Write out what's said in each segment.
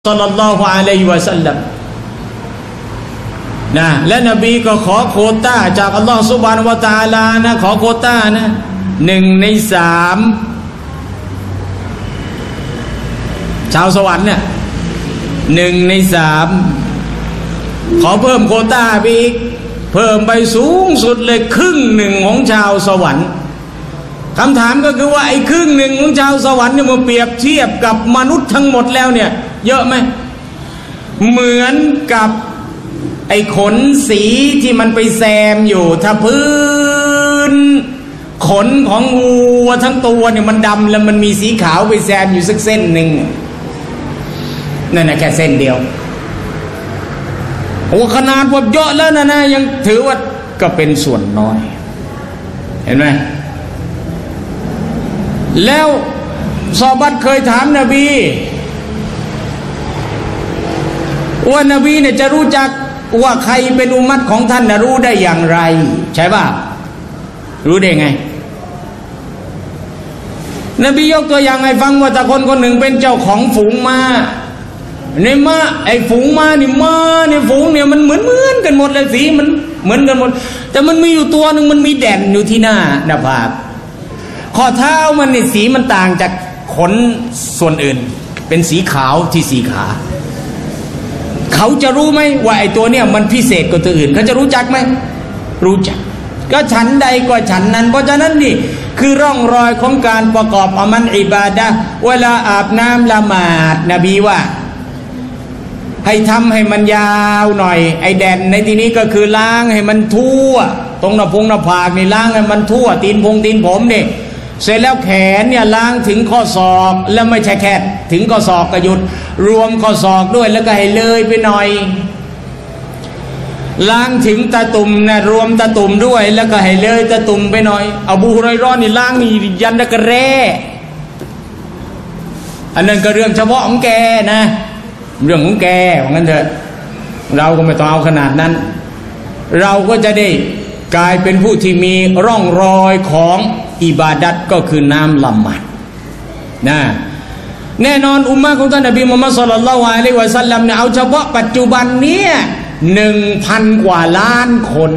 ศ็อลลัลลอฮุอะลัยฮิวะซัลลัมนะและนบีก็ขอโควต้าจากอัลลอฮฺซุบฮานะฮูวะตะอาลานะขอโควต้านะ1/3ชาวสวรรค์เนี่ย1/3ขอเพิ่มโควต้าไปอีกเพิ่มไปสูงสุดเลย1/2ของชาวสวรรค์คำถามก็คือว่าไอ้1/2ของชาวสวรรค์เนี่ยมาเปรียบเทียบกับมนุษย์ทั้งหมดแล้วเนี่ยเยอะไหมเหมือนกับไอ้ขนสีที่มันไปแซมอยู่ถ้าพื้นขนของวัวทั้งตัวเนี่ยมันดำแล้วมันมีสีขาวไปแซมอยู่สักเส้นหนึ่งนั่นนะแค่เส้นเดียวโอ้ขนาดว่าเยอะแล้วนะยังถือว่าก็เป็นส่วนน้อยเห็นไหมแล้วซอฮาบะห์เคยถามนบีว่านบีเนี่ยจะรู้จักว่าใครเป็นอุมัตของท่านนะรู้ได้อย่างไรใช่ป่ะรู้ได้ไงนบียกตัวอย่างให้ฟังว่าถ้าคนคนหนึ่งเป็นเจ้าของฝูงม้าในม้าไอ้ฝูงม้านี่ม้าในฝูงเนี่ยมันเหมือนกันหมดเลยสีมันเหมือนกันหมดแต่มันมีอยู่ตัวหนึ่งมันมีแด่นอยู่ที่หน้าผากข้อเท้ามันนี่สีมันต่างจากขนส่วนอื่นเป็นสีขาวที่สีขาเขาจะรู้ไหมว่าไอ้ตัวเนี่ยมันพิเศษกว่าตัวอื่นเขาจะรู้จักไหมรู้จักก็ฉันใดก็ฉันนั้นเพราะฉะนั้นนี่คือร่องรอยของการประกอบอามัลอิบาดะห์เวลาอาบน้ำละหมาดนบีว่าให้ทำให้มันยาวหน่อยไอ้แดนในที่นี้ก็คือล้างให้มันทั่วตรงหน้าผากนี่ล้างให้มันทั่วตีนผมนี่เสร็จแล้วแขนเนี่ยล้างถึงข้อศอกแล้วไม่ใช่แค่ถึงข้อศอกก็หยุดรวมข้อศอกด้วยแล้วก็ให้เลยไปหน่อยล้างถึงตาตุ่มนะรวมตาตุ่มด้วยแล้วก็ให้เลยตาตุ่มไปหน่อยอบูฮุรอยเราะห์นี่ล้างนี่ยันตะกะแร่อันนั้นก็เรื่องเฉพาะของแกนะเรื่องของแกว่างั้นเถอะเราก็ไม่ต้องเอาขนาดนั้นเราก็จะได้กลายเป็นผู้ที่มีร่องรอยของอิบาดัตก็คือน้ำละหมาดนะแน่นอนอุมมะของท่านนบีมุฮัมมัดศ็อลลัลลอฮุอะลัยฮิวะซัลลัมเนี่ยเอาเฉพาะปัจจุบันนี้ 1,000 กว่าล้านคน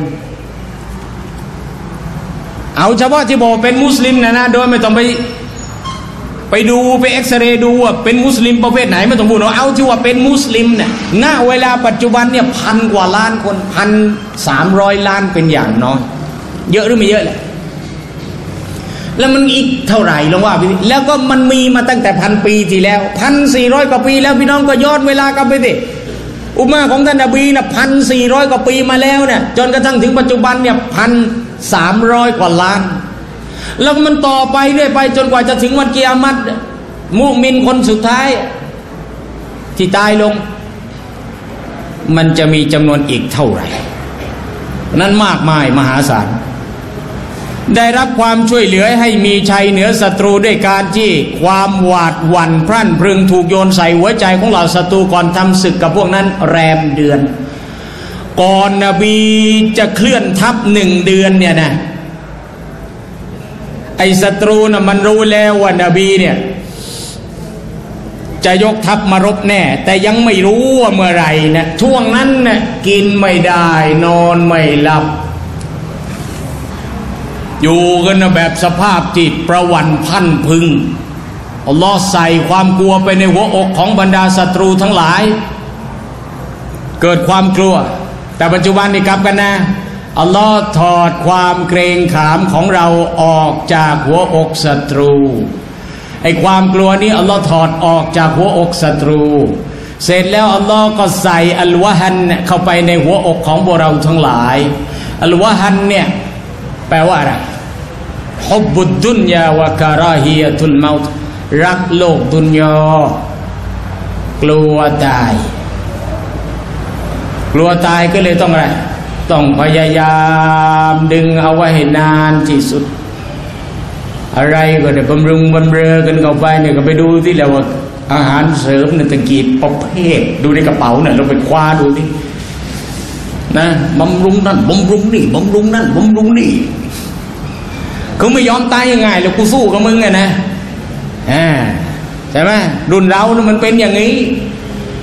เอาเฉพาะที่บอกเป็นมุสลิมนะโดยไม่ต้องไปดูไปเอ็กซเรย์ดูว่าเป็นมุสลิมประเภทไหนไม่ต้องพูดเอาที่ว่าเป็นมุสลิมเนี่ยณเวลาปัจจุบันเนี่ย1,000 กว่าล้านคน1,300 ล้านเป็นอย่างน้อยเยอะหรือไม่เยอะแหละแล้วมันอีกเท่าไหร่ลองว่าไปแล้วก็มันมีมาตั้งแต่1,000 ปีที่แล้ว1,400 กว่าปีแล้วพี่น้องก็ย้อนเวลากลับไปสิอุมมะของท่านนบีน่ะ1,400 กว่าปีมาแล้วเนี่ยจนกระทั่งถึงปัจจุบันเนี่ย1,300 กว่าล้านแล้วมันต่อไปเรื่อยไปจนกว่าจะถึงวันกิยามะฮ์มุมินคนสุดท้ายที่ตายลงมันจะมีจำนวนอีกเท่าไหร่นั้นมากมายมหาศาลได้รับความช่วยเหลือให้มีชัยเหนือศัตรูด้วยการที่ความหวาดหวั่นพรั่นพรึงถูกโยนใส่หัวใจของเหล่าศัตรูก่อนทำศึกกับพวกนั้นแรมเดือนก่อนนบีจะเคลื่อนทัพ1 เดือนเนี่ยนะไอ้ศัตรูน่ะมันรู้แล้วว่านบีเนี่ยจะยกทัพมารบแน่แต่ยังไม่รู้ว่าเมื่อไหร่นะช่วงนั้นน่ะกินไม่ได้นอนไม่หลับอยู่กันนะแบบสภาพจิตประวันพันพึงอัลลอฮ์ใส่ความกลัวไปในหัวอกของบรรดาศัตรูทั้งหลายเกิดความกลัวแต่ปัจจุบันนี่กลับกันนะอัลลอฮ์ถอดความเกรงขามของเราออกจากหัวอกศัตรูไอ้ความกลัวนี้อัลลอฮ์ถอดออกจากหัวอกศัตรูเสร็จแล้วอัลลอฮ์ก็ใส่อัลวะฮันเข้าไปในหัวอกของพวกเราทั้งหลายอัลวะฮันเนี่ยแปลว่าอะไรฮุบบุดดุนยาวะกะราฮียะตุลเมาต์รักโลกดุนยากลัวตายก็เลยต้องอะไรต้องพยายามดึงเอาไว้ให้นานที่สุดอะไรก็ได้บำรุงบำเรอกันเข้าไปเนี่ยก็ไปดูที่แล้วว่าอาหารเสริมเนี่ยตะกี้ประเภทดูในกระเป๋าเนี่ยเราไปคว้าดูที่นะบำรุงนั่นบำรุงนี่บำรุงนั่นบำรุงนี่เขาไม่ยอมตายยังไงแล้วกูสู้กับมึงไงนะใช่ไหมรุ่นเราเนี่ยมันเป็นอย่างนี้